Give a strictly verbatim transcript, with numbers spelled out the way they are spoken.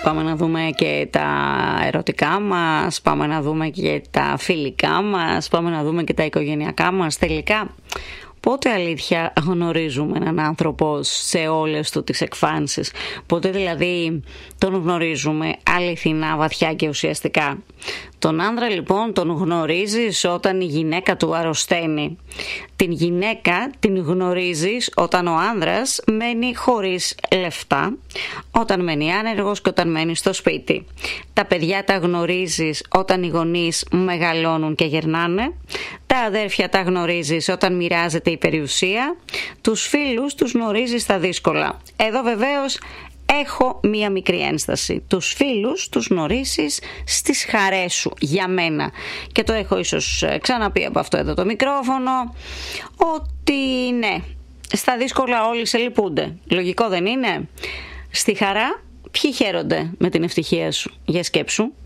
πάμε να δούμε και τα ερωτικά μας, πάμε να δούμε και τα φιλικά μας, πάμε να δούμε και τα οικογενειακά μας. Τελικά, πότε αλήθεια γνωρίζουμε έναν άνθρωπο σε όλες του τις εκφάνσεις? Πότε δηλαδή τον γνωρίζουμε αληθινά, βαθιά και ουσιαστικά? Τον άντρα λοιπόν τον γνωρίζεις όταν η γυναίκα του αρρωσταίνει. Την γυναίκα την γνωρίζεις όταν ο άνδρας μένει χωρίς λεφτά, όταν μένει άνεργος και όταν μένει στο σπίτι. Τα παιδιά τα γνωρίζεις όταν οι γονείς μεγαλώνουν και γερνάνε. Τα αδέρφια τα γνωρίζεις όταν μοιράζεται η περιουσία. Τους φίλους τους γνωρίζεις στα δύσκολα. Εδώ βεβαίως έχω μία μικρή ένσταση. Τους φίλους τους γνωρίζεις στις χαρές σου, για μένα. Και το έχω ίσως ξαναπεί από αυτό εδώ το μικρόφωνο, ότι ναι, στα δύσκολα όλοι σε λυπούνται. Λογικό δεν είναι? Στη χαρά ποιοι χαίρονται με την ευτυχία σου? Για σκέψου.